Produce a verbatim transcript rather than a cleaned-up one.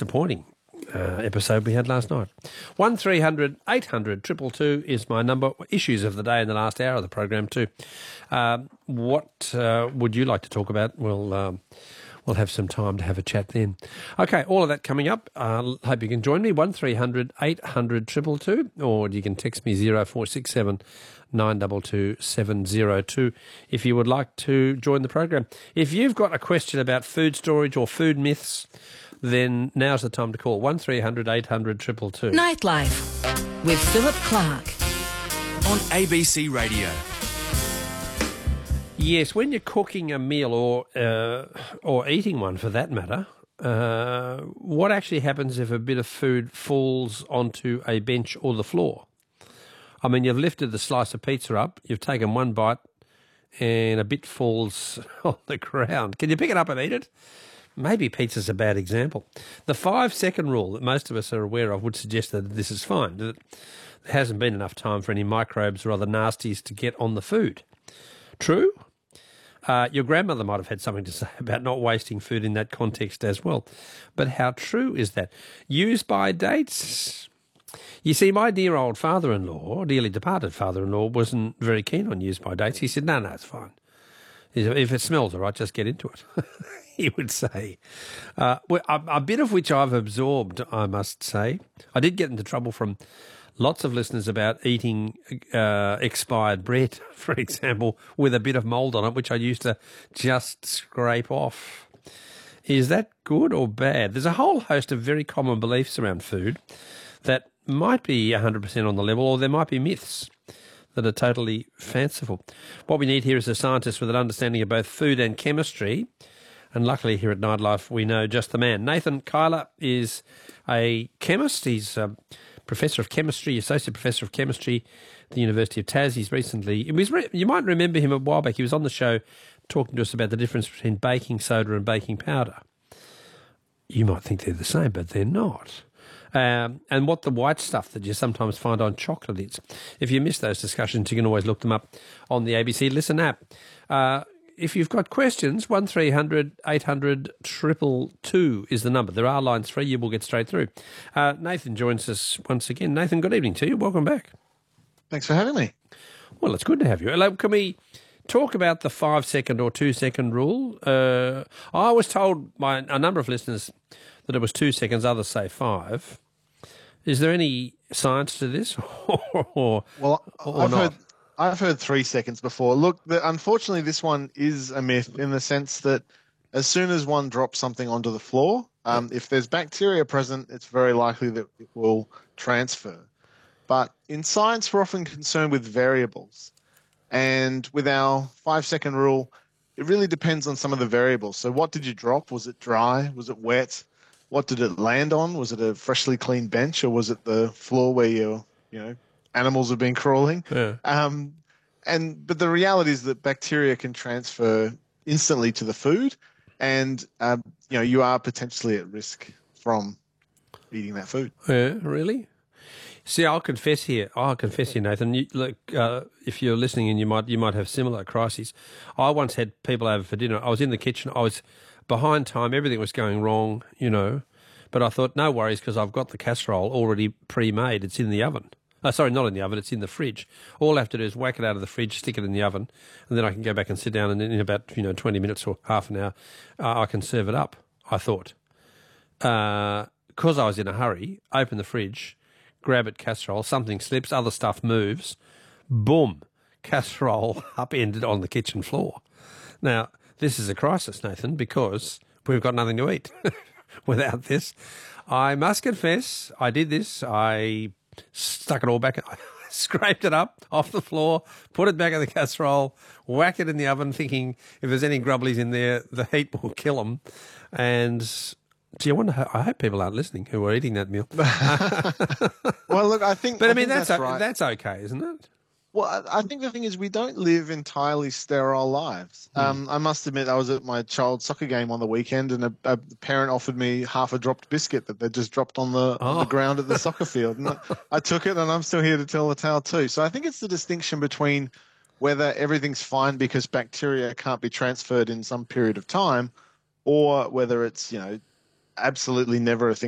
disappointing uh, episode we had last night. one three hundred eight hundred two two two is my number. Issues of the day in the last hour of the program too. Um, what uh, would you like to talk about? We'll um, we'll have some time to have a chat then. Okay, all of that coming up. I uh, hope you can join me. one three hundred eight hundred two two two, or you can text me zero four six seven nine two two seven zero two if you would like to join the program. If you've got a question about food storage or food myths, then now's the time to call one three hundred eight hundred two two two. Nightlife with Philip Clark on A B C Radio. Yes, when you're cooking a meal or uh, or eating one for that matter, uh, what actually happens if a bit of food falls onto a bench or the floor? I mean, you've lifted the slice of pizza up, you've taken one bite, and a bit falls on the ground. Can you pick it up and eat it? Maybe pizza's a bad example. The five-second rule that most of us are aware of would suggest that this is fine, that there hasn't been enough time for any microbes or other nasties to get on the food. True? Uh, your grandmother might have had something to say about not wasting food in that context as well. But how true is that? Use by dates? You see, my dear old father-in-law, dearly departed father-in-law, wasn't very keen on use by dates. He said, no, no, it's fine. If it smells all right, just get into it, he would say. Uh, a, a bit of which I've absorbed, I must say. I did get into trouble from lots of listeners about eating uh, expired bread, for example, with a bit of mould on it, which I used to just scrape off. Is that good or bad? There's a whole host of very common beliefs around food that might be one hundred percent on the level, or there might be myths that are totally fanciful. What we need here is a scientist with an understanding of both food and chemistry, and luckily here at Nightlife we know just the man. Nathan Kyler is a chemist. He's a professor of chemistry, associate professor of chemistry at the University of Tas. He's recently, it was re, you might remember him a while back, he was on the show talking to us about the difference between baking soda and baking powder. You might think they're the same, but they're not. Um, and what the white stuff that you sometimes find on chocolate is. If you miss those discussions, you can always look them up on the A B C Listen app. Uh, if you've got questions, one three hundred eight hundred two two two is the number. There are lines free. You will get straight through. Uh, Nathan joins us once again. Nathan, good evening to you. Welcome back. Thanks for having me. Well, it's good to have you. Hello, can we talk about the five-second or two-second rule? Uh, I was told by a number of listeners that it was two seconds, others say five. Is there any science to this, or, well, or I've not? Heard, I've heard three seconds before. Look, the, unfortunately, this one is a myth in the sense that as soon as one drops something onto the floor, um, if there's bacteria present, it's very likely that it will transfer. But in science, we're often concerned with variables. And with our five-second rule, it really depends on some of the variables. So what did you drop? Was it dry? Was it wet? What did it land on? Was it a freshly cleaned bench, or was it the floor where your, you know, animals have been crawling? Yeah. Um, and but the reality is that bacteria can transfer instantly to the food, and um, you know, you are potentially at risk from eating that food. Yeah, really? See, I'll confess here. I'll confess here, Nathan. You, look, uh, if you're listening, and you might you might have similar crises. I once had people over for dinner. I was in the kitchen. I was behind time, everything was going wrong, you know, but I thought, no worries, because I've got the casserole already pre-made. It's in the oven. Oh, sorry, not in the oven, it's in the fridge. All I have to do is whack it out of the fridge, stick it in the oven, and then I can go back and sit down, and in about, you know, twenty minutes or half an hour, uh, I can serve it up, I thought. Because uh, I was in a hurry, open the fridge, grab it, casserole, something slips, other stuff moves, boom, casserole upended on the kitchen floor. Now, this is a crisis, Nathan, because we've got nothing to eat without this. I must confess, I did this. I stuck it all back, scraped it up off the floor, put it back in the casserole, whack it in the oven, thinking if there's any grubblies in there, the heat will kill them. And gee, I wonder how, I hope people aren't listening who are eating that meal. Well, look, I think... But I, I mean, think that's that's, o- right. that's okay, isn't it? Well, I I think the thing is we don't live entirely sterile lives. Mm. Um, I must admit I was at my child's soccer game on the weekend, and a, a parent offered me half a dropped biscuit that they just dropped on the, Oh. on the ground at the soccer field. And I, I took it, and I'm still here to tell the tale too. So I think it's the distinction between whether everything's fine because bacteria can't be transferred in some period of time, or whether it's, you know, absolutely never a thing